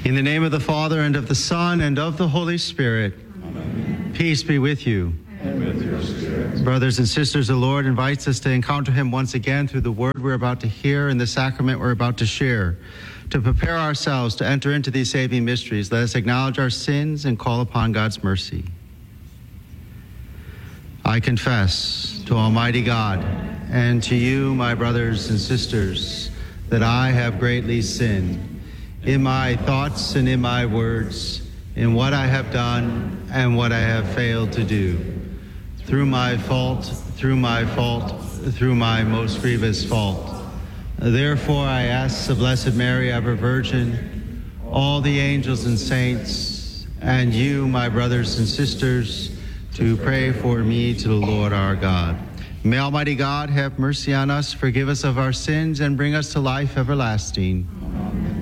In the name of the Father, and of the Son, and of the Holy Spirit. Amen. Peace be with you. And with your spirit. Brothers and sisters, the Lord invites us to encounter him once again through the word we're about to hear and the sacrament we're about to share. To prepare ourselves to enter into these saving mysteries, let us acknowledge our sins and call upon God's mercy. I confess to Almighty God and to you, my brothers and sisters, that I have greatly sinned in my thoughts and in my words, in what I have done and what I have failed to do, through my fault, through my most grievous fault. Therefore I ask the Blessed Mary, ever Virgin, all the angels and saints, and you, my brothers and sisters, to pray for me to the Lord our God. May Almighty God have mercy on us, forgive us of our sins, and bring us to life everlasting. Amen.